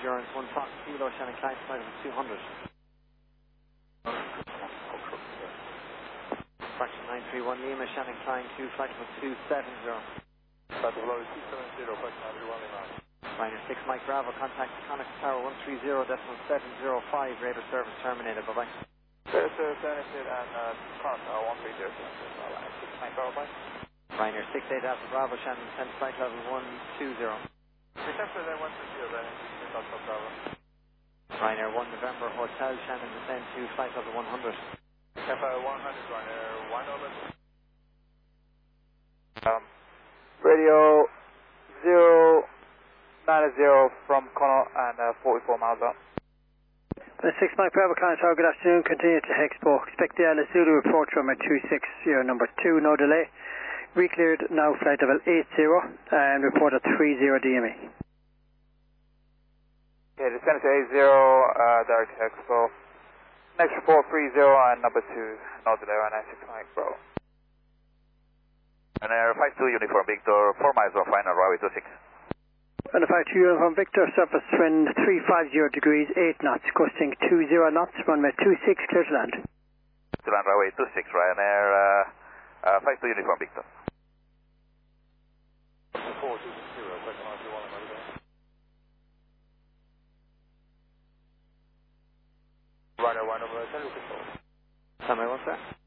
Endurance 1 Fox Kilo, Shannon Klein, flight level 200. Fraction 931 Lima, Shannon Klein 2, flight level 270. Flight level 270, fraction 931 Lima. Ryanair 6 Mike Bravo, contact Connect Tower 130.705, radar service terminated, bye-bye. Radar service terminated and Connect Tower 130.705, 6 Mike Bravo, bye. Ryanair 68 Alpha Bravo, Shannon 10, flight level 120. Reception then 120, Ryanair 68 Alpha Bravo. Ryanair 1 November Hotel, Shannon descend to flight level 100. FI 100, Ryanair 1 November. Radio 090 from Connaught and 44 miles out. 6 Mike Bravo, Connect Tower, good afternoon. Continue to Expo. Expect the Alice Zulu approach from a 26, number 2, no delay. Recleared now, flight level 80, and report at 30 DME. Yeah, descend to 80, direct to Expo. Next report 30 and number 2, no delay, Ryanair 6 Mike Bravo. Ryanair 52 Uniform Victor, 4 miles off final runway 26. And 52 Uniform Victor, surface wind 350 degrees, 8 knots, gusting 20 knots, runway 26, clear to land. To land runway 26, Ryanair 52 Uniform Victor. Ryanair 1 over 10, Tell me what's that?